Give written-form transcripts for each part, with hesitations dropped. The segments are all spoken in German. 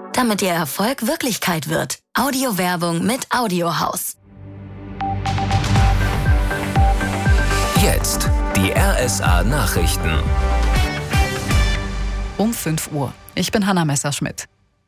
damit Ihr Erfolg Wirklichkeit wird. Audiowerbung mit Audiohaus. Jetzt die RSA Nachrichten. Um 5 Uhr. Ich bin Hanna Messerschmidt.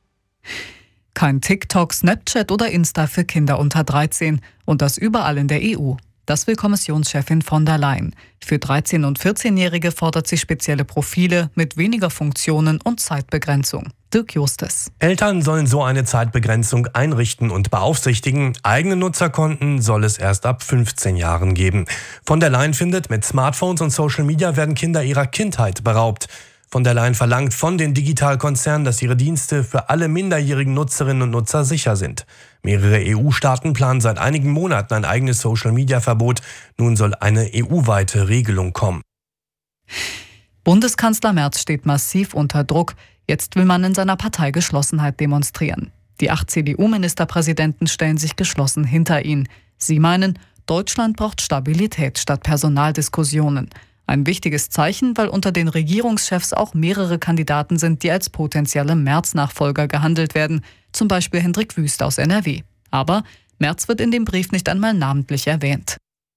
Kein TikTok, Snapchat oder Insta für Kinder unter 13 und das überall in der EU. Das will Kommissionschefin von der Leyen. Für 13- und 14-Jährige fordert sie spezielle Profile mit weniger Funktionen und Zeitbegrenzung. Dirk Justes. Eltern sollen so eine Zeitbegrenzung einrichten und beaufsichtigen. Eigene Nutzerkonten soll es erst ab 15 Jahren geben. Von der Leyen findet, mit Smartphones und Social Media werden Kinder ihrer Kindheit beraubt. Von der Leyen verlangt von den Digitalkonzernen, dass ihre Dienste für alle minderjährigen Nutzerinnen und Nutzer sicher sind. Mehrere EU-Staaten planen seit einigen Monaten ein eigenes Social-Media-Verbot. Nun soll eine EU-weite Regelung kommen. Bundeskanzler Merz steht massiv unter Druck. Jetzt will man in seiner Partei Geschlossenheit demonstrieren. Die 8 CDU-Ministerpräsidenten stellen sich geschlossen hinter ihn. Sie meinen, Deutschland braucht Stabilität statt Personaldiskussionen. Ein wichtiges Zeichen, weil unter den Regierungschefs auch mehrere Kandidaten sind, die als potenzielle Merz-Nachfolger gehandelt werden. Zum Beispiel Hendrik Wüst aus NRW. Aber Merz wird in dem Brief nicht einmal namentlich erwähnt.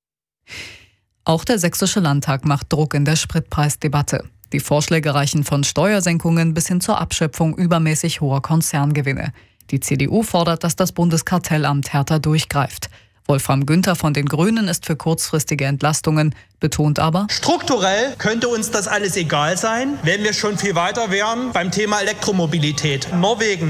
Auch der Sächsische Landtag macht Druck in der Spritpreisdebatte. Die Vorschläge reichen von Steuersenkungen bis hin zur Abschöpfung übermäßig hoher Konzerngewinne. Die CDU fordert, dass das Bundeskartellamt härter durchgreift. Wolfram Günther von den Grünen ist für kurzfristige Entlastungen, betont aber: Strukturell könnte uns das alles egal sein, wenn wir schon viel weiter wären beim Thema Elektromobilität. Norwegen,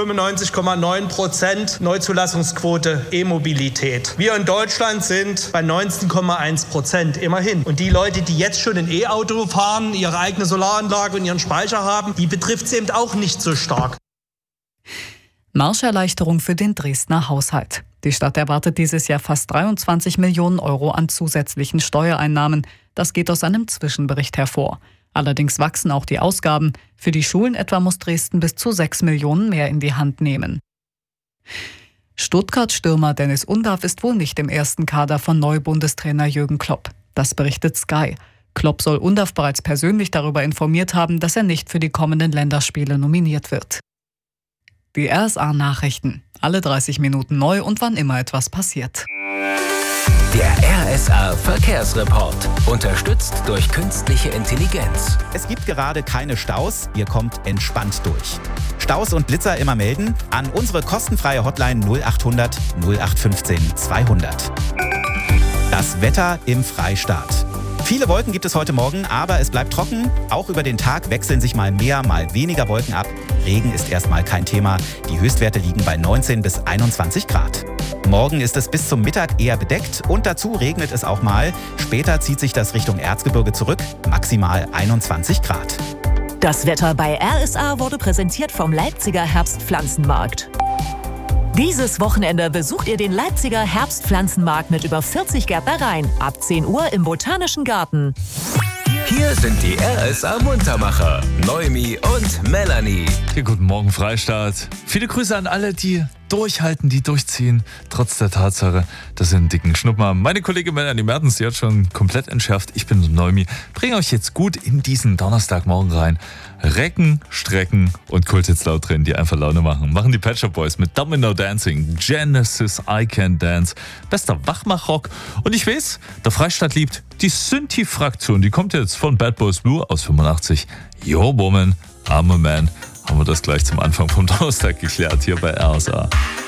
95,9% Neuzulassungsquote E-Mobilität. Wir in Deutschland sind bei 19,1% immerhin. Und die Leute, die jetzt schon ein E-Auto fahren, ihre eigene Solaranlage und ihren Speicher haben, die betrifft es eben auch nicht so stark. Marscherleichterung für den Dresdner Haushalt. Die Stadt erwartet dieses Jahr fast 23 Millionen Euro an zusätzlichen Steuereinnahmen. Das geht aus einem Zwischenbericht hervor. Allerdings wachsen auch die Ausgaben. Für die Schulen etwa muss Dresden bis zu 6 Millionen mehr in die Hand nehmen. Stuttgart-Stürmer Dennis Undaff ist wohl nicht im ersten Kader von Neubundestrainer Jürgen Klopp. Das berichtet Sky. Klopp soll Undaff bereits persönlich darüber informiert haben, dass er nicht für die kommenden Länderspiele nominiert wird. Die RSA-Nachrichten. Alle 30 Minuten neu und wann immer etwas passiert. Der RSA-Verkehrsreport. Unterstützt durch künstliche Intelligenz. Es gibt gerade keine Staus. Ihr kommt entspannt durch. Staus und Blitzer immer melden an unsere kostenfreie Hotline 0800 0815 200. Das Wetter im Freistaat. Viele Wolken gibt es heute Morgen, aber es bleibt trocken. Auch über den Tag wechseln sich mal mehr, mal weniger Wolken ab. Regen ist erstmal kein Thema. Die Höchstwerte liegen bei 19 bis 21 Grad. Morgen ist es bis zum Mittag eher bedeckt und dazu regnet es auch mal. Später zieht sich das Richtung Erzgebirge zurück, maximal 21 Grad. Das Wetter bei RSA wurde präsentiert vom Leipziger Herbstpflanzenmarkt. Dieses Wochenende besucht ihr den Leipziger Herbstpflanzenmarkt mit über 40 Gärtnereien. Ab 10 Uhr im Botanischen Garten. Hier sind die RSA-Muntermacher, Noemi und Melanie. Ja, guten Morgen, Freistaat. Viele Grüße an alle, die durchhalten, die durchziehen, trotz der Tatsache, dass sie einen dicken Schnuppen haben. Meine Kollegin Melanie Mertens, die hat schon komplett entschärft. Ich bin Noemi. Bringe euch jetzt gut in diesen Donnerstagmorgen rein. Recken, Strecken und Kulthits laut drin, die einfach Laune machen. Machen die Pet Shop Boys mit Domino Dancing, Genesis, I Can Dance, bester Wachmachrock. Und ich weiß, der Freistaat liebt die Synthi-Fraktion. Die kommt jetzt von Bad Boys Blue aus 85. Yo, Woman, I'm a Man. Haben wir das gleich zum Anfang vom Donnerstag geklärt hier bei RSA.